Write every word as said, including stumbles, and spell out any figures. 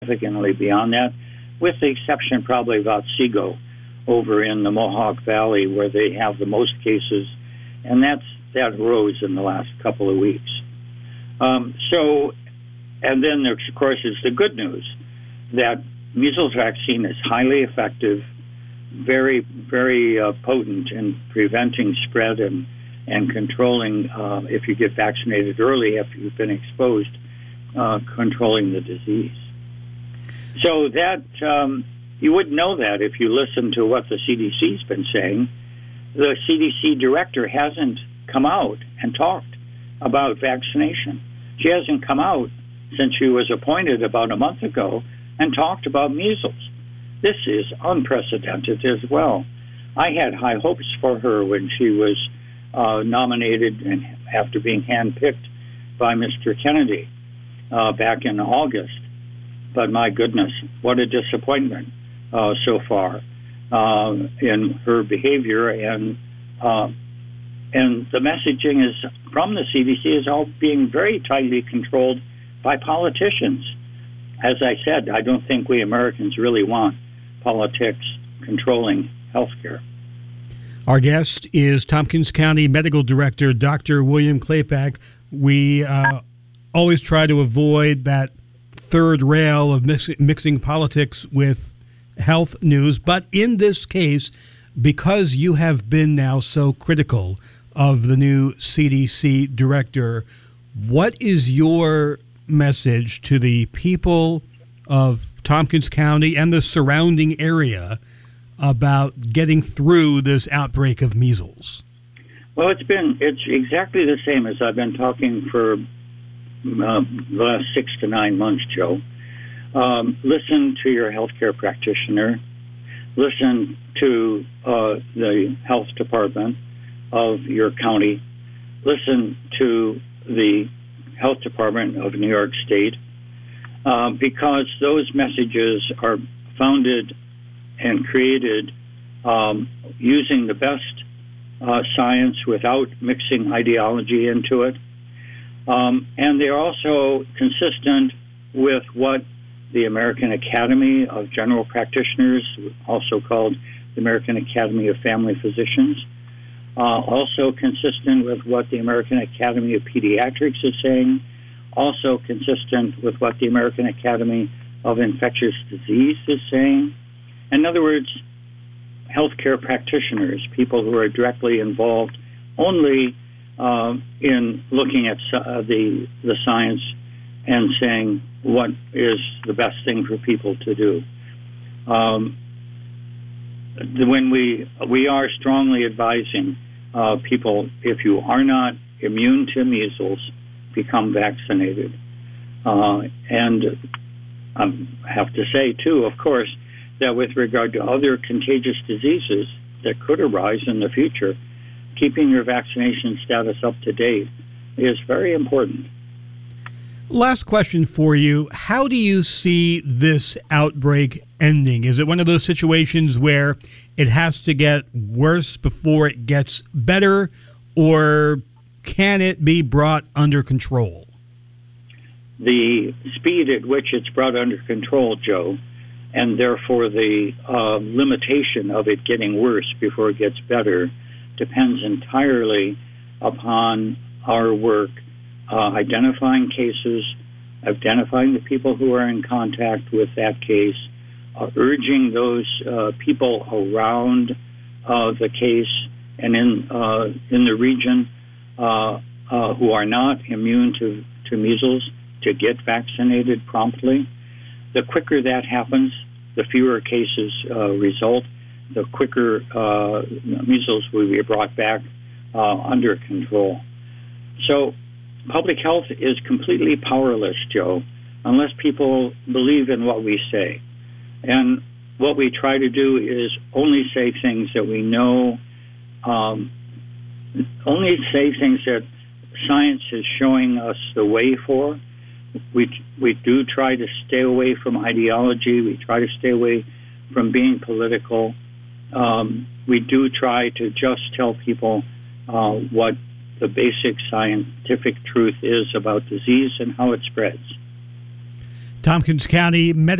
significantly beyond that, with the exception probably of Otsego over in the Mohawk Valley, where they have the most cases, and that's that rose in the last couple of weeks. Um, so, and then there, of course, is the good news that measles vaccine is highly effective, very, very uh, potent in preventing spread and, and controlling, uh, if you get vaccinated early after you've been exposed, uh, controlling the disease. So that, um, you wouldn't know that if you listen to what the C D C's been saying. The C D C director hasn't come out and talked about vaccination. She hasn't come out since she was appointed about a month ago and talked about measles. This is unprecedented as well. I had high hopes for her when she was uh, nominated and after being handpicked by Mister Kennedy uh, back in August. But my goodness, what a disappointment uh, so far uh, in her behavior. And uh, and the messaging is from the C D C is all being very tightly controlled by politicians. As I said, I don't think we Americans really want politics controlling healthcare. Our guest is Tompkins County Medical Director, Doctor William Kleypak. We uh, always try to avoid that third rail of mix- mixing politics with health news. But in this case, because you have been now so critical of the new C D C director, what is your message to the people of Tompkins County and the surrounding area about getting through this outbreak of measles? Well, it's been it's exactly the same as I've been talking for uh, the last six to nine months, Joe. Um, listen to your healthcare practitioner. Listen to uh, the health department of your county. Listen to the health department of New York State, uh, because those messages are founded and created um, using the best uh, science without mixing ideology into it. Um, and they're also consistent with what the American Academy of General Practitioners, also called the American Academy of Family Physicians, uh, also consistent with what the American Academy of Pediatrics is saying, also consistent with what the American Academy of Infectious Disease is saying. In other words, healthcare practitioners, people who are directly involved only uh, in looking at uh, the the science and saying what is the best thing for people to do. Um, when we we are strongly advising uh, people, if you are not immune to measles, become vaccinated. Uh, and I have to say, too, of course, that with regard to other contagious diseases that could arise in the future, keeping your vaccination status up to date is very important. Last question for you. How do you see this outbreak ending? Is it one of those situations where it has to get worse before it gets better, or can it be brought under control? The speed at which it's brought under control, Joe, and therefore the uh, limitation of it getting worse before it gets better, depends entirely upon our work uh, identifying cases, identifying the people who are in contact with that case, uh, urging those uh, people around uh, the case and in uh, in the region uh, uh, who are not immune to, to measles to get vaccinated promptly. The quicker that happens, the fewer cases uh, result, the quicker uh, measles will be brought back uh, under control. So public health is completely powerless, Joe, unless people believe in what we say. And what we try to do is only say things that we know, um, only say things that science is showing us the way for. We we do try to stay away from ideology. We try to stay away from being political. Um, we do try to just tell people uh, what the basic scientific truth is about disease and how it spreads. Tompkins County Medical